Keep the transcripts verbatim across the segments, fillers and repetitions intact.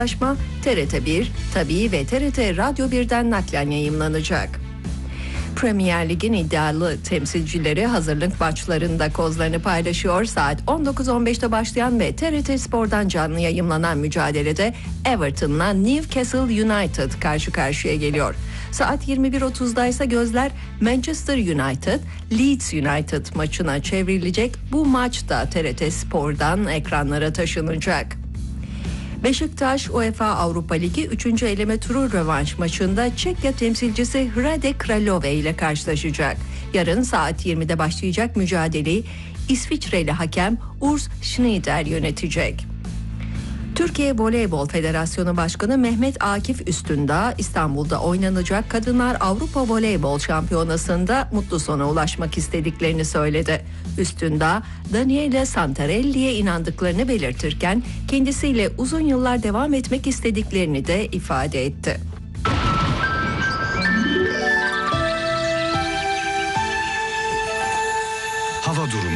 Anlaşma T R T bir, Tabii ve T R T Radyo birden naklen yayımlanacak. Premier Lig'in iddialı temsilcileri hazırlık maçlarında kozlarını paylaşıyor. Saat on dokuz on beşte başlayan ve T R T Spor'dan canlı yayımlanan mücadelede Everton'la Newcastle United karşı karşıya geliyor. Saat yirmi bir otuzda ise gözler Manchester United, Leeds United maçına çevrilecek. Bu maç da T R T Spor'dan ekranlara taşınacak. Beşiktaş UEFA Avrupa Ligi üçüncü eleme turu rövanş maçında Çekya temsilcisi Hrade Kralove ile karşılaşacak. Yarın saat yirmide başlayacak mücadeleyi İsviçreli hakem Urs Schneider yönetecek. Türkiye Voleybol Federasyonu Başkanı Mehmet Akif Üstündağ, İstanbul'da oynanacak Kadınlar Avrupa Voleybol Şampiyonası'nda mutlu sona ulaşmak istediklerini söyledi. Üstündağ, Daniele Santarelli'ye inandıklarını belirtirken kendisiyle uzun yıllar devam etmek istediklerini de ifade etti. Hava durumu.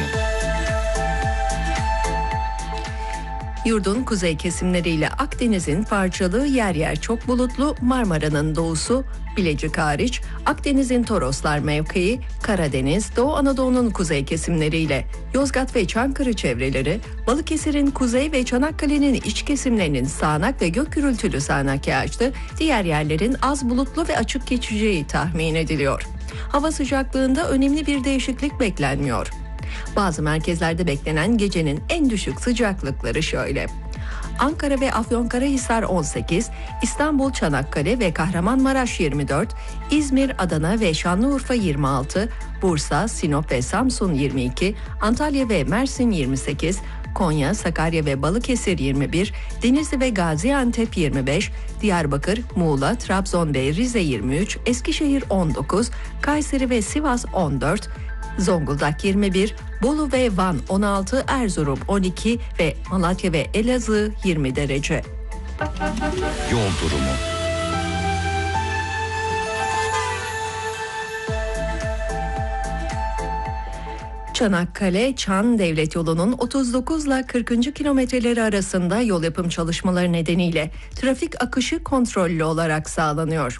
Yurdun kuzey kesimleriyle Akdeniz'in parçalı, yer yer çok bulutlu, Marmara'nın doğusu, Bilecik hariç, Akdeniz'in Toroslar mevkii, Karadeniz, Doğu Anadolu'nun kuzey kesimleriyle Yozgat ve Çankırı çevreleri, Balıkesir'in kuzey ve Çanakkale'nin iç kesimlerinin sağanak ve gök gürültülü sağanak yağışlı, diğer yerlerin az bulutlu ve açık geçeceği tahmin ediliyor. Hava sıcaklığında önemli bir değişiklik beklenmiyor. Bazı merkezlerde beklenen gecenin en düşük sıcaklıkları şöyle: Ankara ve Afyonkarahisar on sekiz, İstanbul, Çanakkale ve Kahramanmaraş yirmi dört, İzmir, Adana ve Şanlıurfa yirmi altı, Bursa, Sinop ve Samsun yirmi iki, Antalya ve Mersin yirmi sekiz, Konya, Sakarya ve Balıkesir yirmi bir, Denizli ve Gaziantep yirmi beş, Diyarbakır, Muğla, Trabzon ve Rize yirmi üç, Eskişehir on dokuz, Kayseri ve Sivas on dört, Zonguldak yirmi bir, Bolu ve Van on altı, Erzurum on iki ve Malatya ve Elazığ yirmi derece. Yol durumu. Çanakkale-Çan Devlet Yolu'nun otuz dokuz ile kırkıncı kilometreleri arasında yol yapım çalışmaları nedeniyle trafik akışı kontrollü olarak sağlanıyor.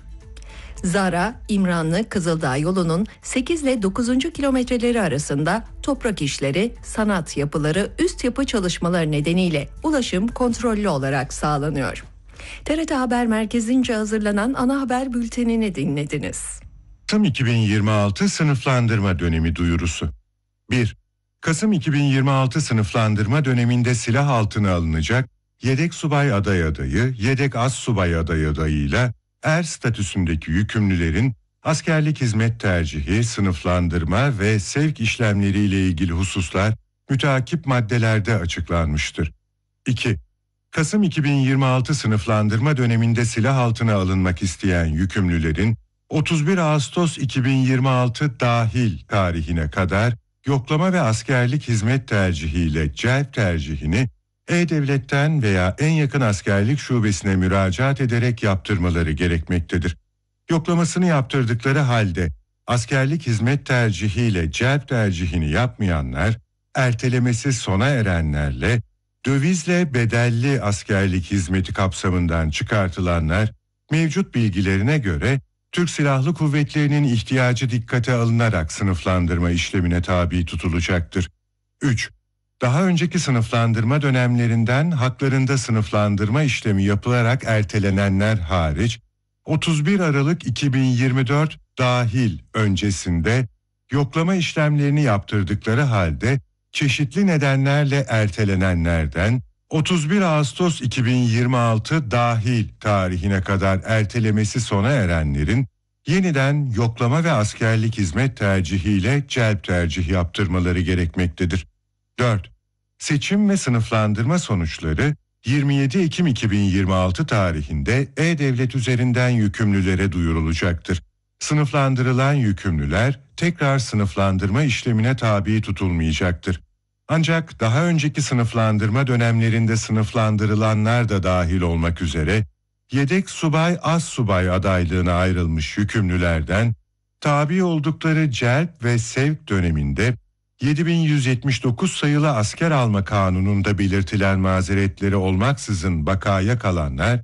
Zara, İmranlı, Kızıldağ yolunun sekiz ile dokuzuncu kilometreleri arasında toprak işleri, sanat yapıları, üst yapı çalışmaları nedeniyle ulaşım kontrollü olarak sağlanıyor. T R T Haber Merkezi'nce hazırlanan ana haber bültenini dinlediniz. Kasım iki bin yirmi altı sınıflandırma dönemi duyurusu. bir. Kasım iki bin yirmi altı sınıflandırma döneminde silah altına alınacak yedek subay aday adayı, yedek az subay aday adayıyla er statüsündeki yükümlülerin askerlik hizmet tercihi, sınıflandırma ve sevk işlemleriyle ilgili hususlar müteakip maddelerde açıklanmıştır. iki. Kasım iki bin yirmi altı sınıflandırma döneminde silah altına alınmak isteyen yükümlülerin otuz bir Ağustos iki bin yirmi altı dahil tarihine kadar yoklama ve askerlik hizmet tercihiyle celp tercihini E-Devlet'ten veya en yakın askerlik şubesine müracaat ederek yaptırmaları gerekmektedir. Yoklamasını yaptırdıkları halde askerlik hizmet tercihiyle celp tercihini yapmayanlar, ertelemesi sona erenlerle, dövizle bedelli askerlik hizmeti kapsamından çıkartılanlar, mevcut bilgilerine göre Türk Silahlı Kuvvetleri'nin ihtiyacı dikkate alınarak sınıflandırma işlemine tabi tutulacaktır. üç. Daha önceki sınıflandırma dönemlerinden haklarında sınıflandırma işlemi yapılarak ertelenenler hariç, otuz bir Aralık iki bin yirmi dört dahil öncesinde yoklama işlemlerini yaptırdıkları halde çeşitli nedenlerle ertelenenlerden otuz bir Ağustos iki bin yirmi altı dahil tarihine kadar ertelemesi sona erenlerin yeniden yoklama ve askerlik hizmet tercihiyle celp tercih yaptırmaları gerekmektedir. dört. Seçim ve sınıflandırma sonuçları yirmi yedi Ekim iki bin yirmi altı tarihinde E-Devlet üzerinden yükümlülere duyurulacaktır. Sınıflandırılan yükümlüler tekrar sınıflandırma işlemine tabi tutulmayacaktır. Ancak daha önceki sınıflandırma dönemlerinde sınıflandırılanlar da dahil olmak üzere yedek subay az subay adaylığına ayrılmış yükümlülerden tabi oldukları celp ve sevk döneminde yedi bin yüz yetmiş dokuz sayılı asker alma kanununda belirtilen mazeretleri olmaksızın bakaya kalanlar